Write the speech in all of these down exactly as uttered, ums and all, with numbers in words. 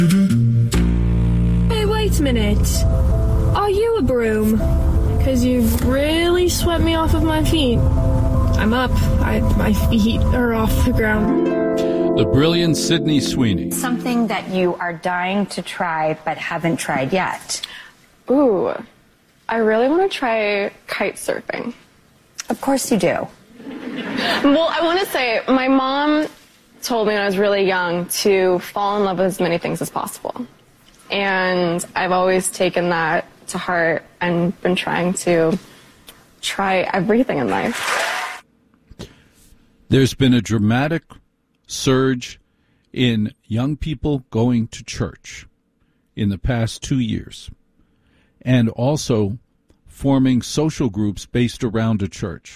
Hey, wait a minute. Are you a broom? Because you've really swept me off of my feet. I'm up. I, my feet are off the ground. The brilliant Sydney Sweeney. Something that you are dying to try but haven't tried yet. Ooh, I really want to try kite surfing. Of course you do. Well, I want to say, my mom told me when I was really young to fall in love with as many things as possible. And I've always taken that to heart and been trying to try everything in life. There's been a dramatic surge in young people going to church in the past two years, and also forming social groups based around a church.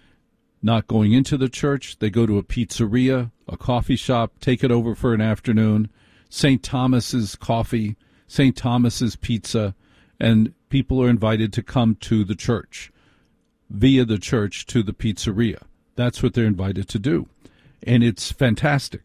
Not going into the church, they go to a pizzeria, a coffee shop, take it over for an afternoon, Saint Thomas's coffee, Saint Thomas's pizza, and people are invited to come to the church via the church to the pizzeria. That's what they're invited to do. And it's fantastic.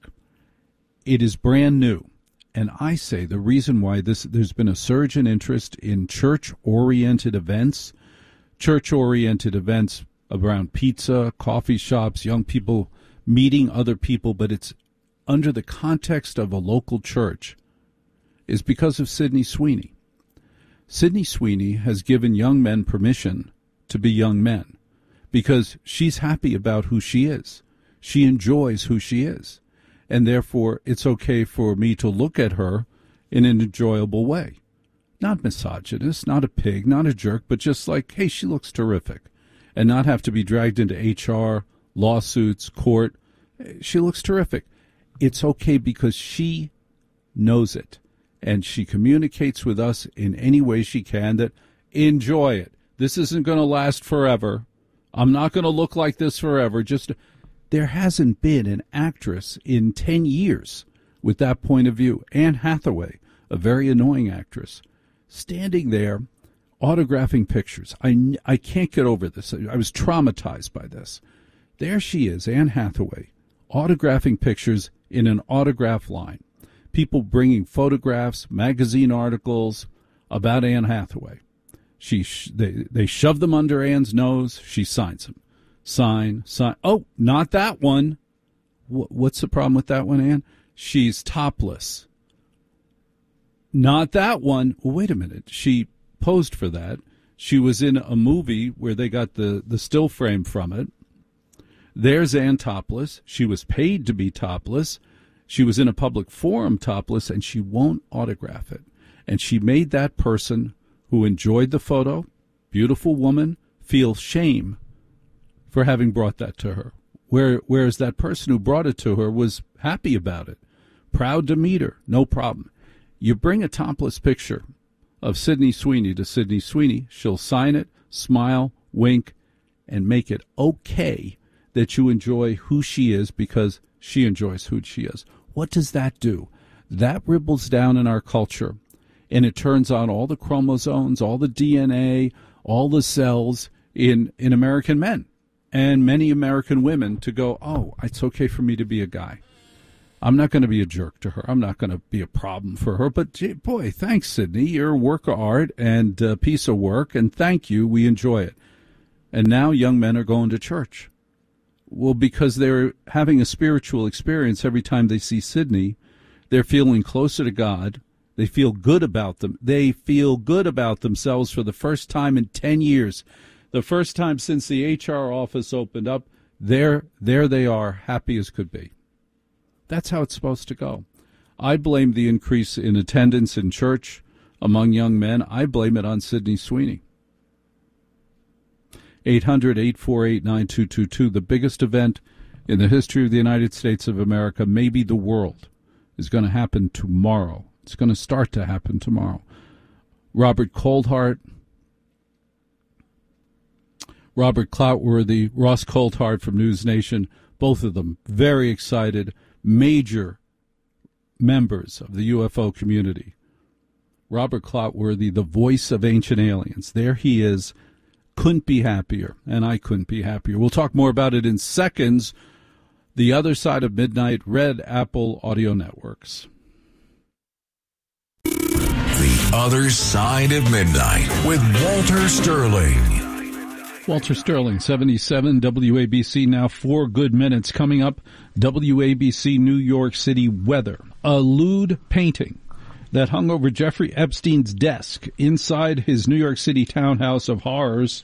It is brand new. And I say the reason why this there's been a surge in interest in church-oriented events, church-oriented events around pizza, coffee shops, young people meeting other people, but it's under the context of a local church, is because of Sydney Sweeney. Sydney Sweeney has given young men permission to be young men because she's happy about who she is. She enjoys who she is, and therefore it's okay for me to look at her in an enjoyable way. Not misogynist, not a pig, not a jerk, but just like, hey, she looks terrific, and not have to be dragged into H R, lawsuits, court. She looks terrific. It's okay because she knows it, and she communicates with us in any way she can that enjoy it. This isn't going to last forever. I'm not going to look like this forever. Just there hasn't been an actress in ten years with that point of view. Anne Hathaway, a very annoying actress, standing there autographing pictures. I, I can't get over this. I was traumatized by this. There she is, Anne Hathaway, autographing pictures in an autograph line. People bringing photographs, magazine articles about Anne Hathaway. She sh- they, they shove them under Anne's nose. She signs them. Sign, sign. Oh, not that one. W- what's the problem with that one, Anne? She's topless. Not that one. Well, wait a minute. She posed for that. She was in a movie where they got the, the still frame from it. There's Anne topless. She was paid to be topless. She was in a public forum topless, and she won't autograph it. And she made that person who enjoyed the photo, beautiful woman, feel shame for having brought that to her. Where, whereas that person who brought it to her was happy about it, proud to meet her, no problem. You bring a topless picture of Sydney Sweeney to Sydney Sweeney, she'll sign it, smile, wink, and make it okay that you enjoy who she is because she enjoys who she is. What does that do? That ripples down in our culture, and it turns on all the chromosomes, all the D N A, all the cells in, in American men and many American women to go, oh, it's okay for me to be a guy. I'm not going to be a jerk to her. I'm not going to be a problem for her. But, gee, boy, thanks, Sydney. You're a work of art and a piece of work, and thank you. We enjoy it. And now young men are going to church. Well, because they're having a spiritual experience every time they see Sydney. They're feeling closer to God. They feel good about them. They feel good about themselves for the first time in ten years. The first time since the H R office opened up, there, there they are, happy as could be. That's how it's supposed to go. I blame the increase in attendance in church among young men. I blame it on Sydney Sweeney. eight hundred, eight four eight, nine two two two, the biggest event in the history of the United States of America, maybe the world, is going to happen tomorrow. It's going to start to happen tomorrow. Robert Coldhart, Robert Cloutworthy, Ross Coulthart from News Nation, both of them very excited, major members of the U F O community. Robert Cloutworthy, the voice of ancient aliens. There he is. Couldn't be happier, and I couldn't be happier. We'll talk more about it in seconds. The Other Side of Midnight, Red Apple Audio Networks. Other Side of Midnight with Walter Sterling. Walter Sterling, seventy-seven, W A B C, now four good minutes. Coming up, W A B C New York City weather. A lewd painting that hung over Jeffrey Epstein's desk inside his New York City townhouse of horrors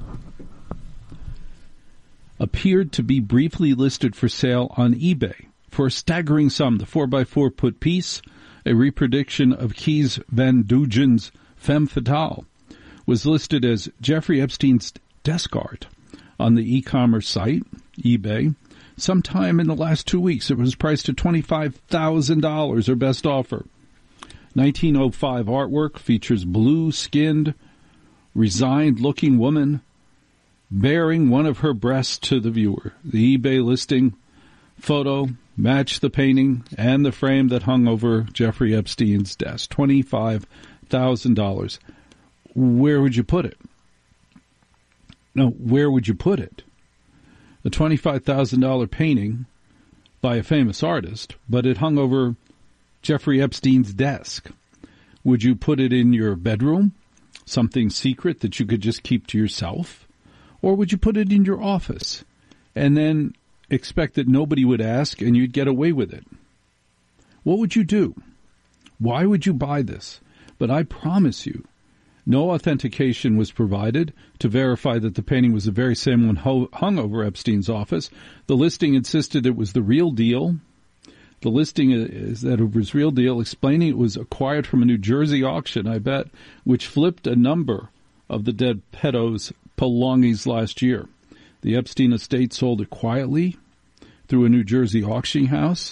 appeared to be briefly listed for sale on eBay for a staggering sum. The four by four foot piece, a reproduction of Kees Van Dugen's Femme Fatale, was listed as Jeffrey Epstein's desk art on the e-commerce site, eBay. Sometime in the last two weeks, it was priced at twenty-five thousand dollars, or best offer. nineteen oh five artwork features blue-skinned, resigned-looking woman bearing one of her breasts to the viewer. The eBay listing photo matched the painting and the frame that hung over Jeffrey Epstein's desk. twenty-five thousand dollars. Where would you put it? No, where would you put it? A twenty-five thousand dollars painting by a famous artist, but it hung over Jeffrey Epstein's desk. Would you put it in your bedroom, something secret that you could just keep to yourself? Or would you put it in your office and then expect that nobody would ask and you'd get away with it? What would you do? Why would you buy this? But I promise you, no authentication was provided to verify that the painting was the very same one ho- hung over Epstein's office. The listing insisted it was the real deal. The listing is that it was real deal, explaining it was acquired from a New Jersey auction, I bet, which flipped a number of the dead pedo's belongings last year. The Epstein estate sold it quietly through a New Jersey auction house.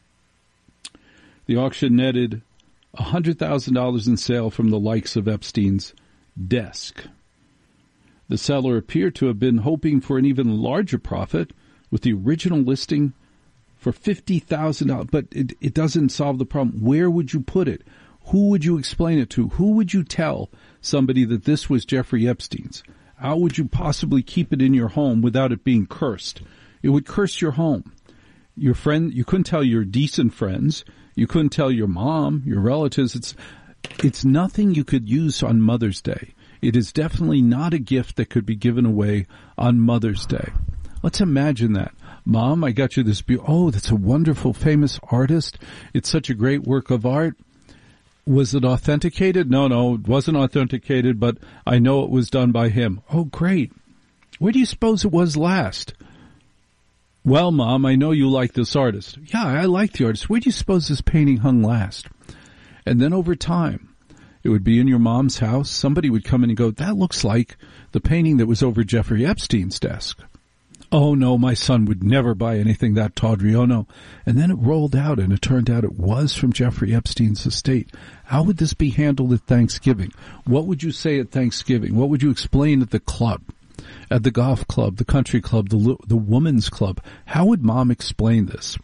The auction netted one hundred thousand dollars in sale from the likes of Epstein's desk. The seller appeared to have been hoping for an even larger profit, with the original listing for fifty thousand dollars. But it, it doesn't solve the problem. Where would you put it? Who would you explain it to? Who would you tell somebody that this was Jeffrey Epstein's? How would you possibly keep it in your home without it being cursed? It would curse your home. Your friend, you couldn't tell your decent friends. You couldn't tell your mom, your relatives. It's, it's nothing you could use on Mother's Day. It is definitely not a gift that could be given away on Mother's Day. Let's imagine that. Mom, I got you this beautiful, oh, that's a wonderful, famous artist. It's such a great work of art. Was it authenticated? No, no, it wasn't authenticated, but I know it was done by him. Oh, great. Where do you suppose it was last? Well, Mom, I know you like this artist. Yeah, I like the artist. Where do you suppose this painting hung last? And then over time, it would be in your mom's house. Somebody would come in and go, that looks like the painting that was over Jeffrey Epstein's desk. Oh, no, my son would never buy anything that tawdry. Oh, no. And then it rolled out, and it turned out it was from Jeffrey Epstein's estate. How would this be handled at Thanksgiving? What would you say at Thanksgiving? What would you explain at the club, at the golf club, the country club, the the women's club? How would Mom explain this?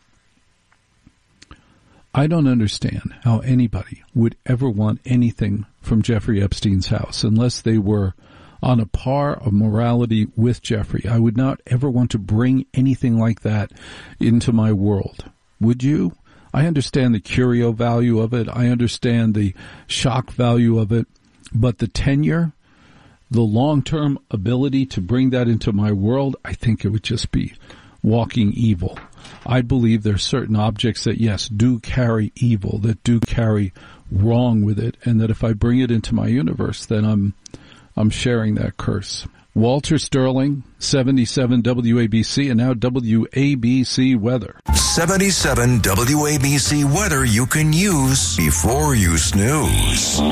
I don't understand how anybody would ever want anything from Jeffrey Epstein's house unless they were on a par of morality with Jeffrey. I would not ever want to bring anything like that into my world. Would you? I understand the curio value of it. I understand the shock value of it. But the tenure, the long-term ability to bring that into my world, I think it would just be walking evil. I believe there are certain objects that, yes, do carry evil, that do carry wrong with it, and that if I bring it into my universe, then I'm I'm sharing that curse. Walter Sterling, seventy-seven W A B C, and now W A B C weather. seventy-seven W A B C weather you can use before you snooze.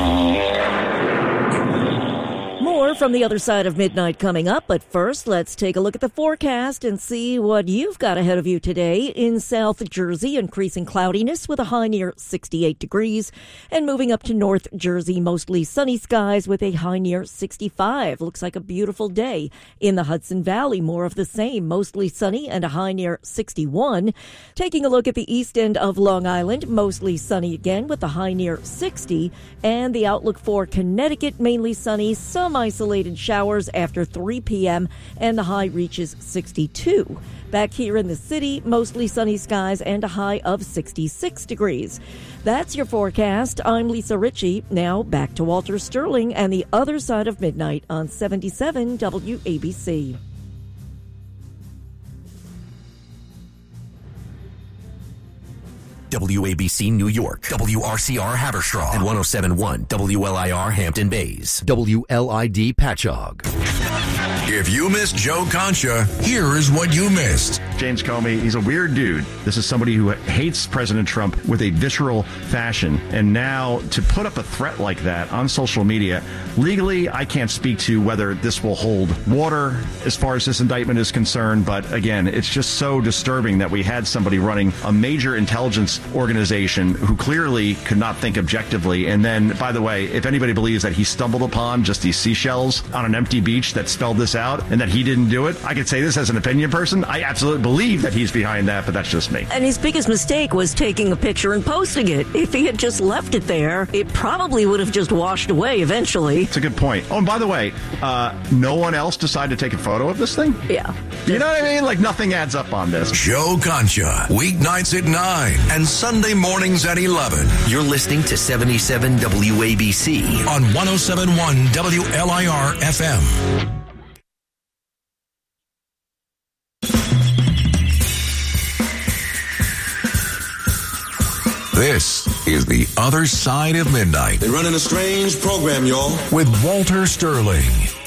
More from the other side of midnight coming up, but first let's take a look at the forecast and see what you've got ahead of you today. In South Jersey, increasing cloudiness with a high near sixty-eight degrees, and moving up to North Jersey, mostly sunny skies with a high near sixty-five. Looks like a beautiful day. In the Hudson Valley, more of the same, mostly sunny and a high near sixty-one. Taking a look at the east end of Long Island, mostly sunny again with a high near sixty, and the outlook for Connecticut, mainly sunny, some isolated isolated showers after three p.m., and the high reaches sixty-two. Back here in the city, mostly sunny skies and a high of sixty-six degrees. That's your forecast. I'm Lisa Ritchie. Now back to Walter Sterling and the other side of midnight on seventy-seven W A B C. W A B C New York, W R C R Haverstraw, and one oh seven point one W L I R Hampton Bays, W L I D Patchogue. If you missed Joe Concha, here is what you missed. James Comey, he's a weird dude. This is somebody who hates President Trump with a visceral fashion. And now to put up a threat like that on social media, legally, I can't speak to whether this will hold water as far as this indictment is concerned. But again, it's just so disturbing that we had somebody running a major intelligence organization who clearly could not think objectively. And then, by the way, if anybody believes that he stumbled upon just these seashells on an empty beach that spelled this out and that he didn't do it, I could say this as an opinion person. I absolutely believe that he's behind that, but that's just me. And his biggest mistake was taking a picture and posting it. If he had just left it there, it probably would have just washed away eventually. It's a good point. Oh, and by the way, uh, no one else decided to take a photo of this thing? Yeah. You know what I mean? Like, nothing adds up on this. Joe Concha, weeknights at nine and Sunday mornings at eleven. You're listening to seventy-seven W A B C on one oh seven point one W L I R F M. This is The Other Side of Midnight. They're running a strange program, y'all. With Walter Sterling.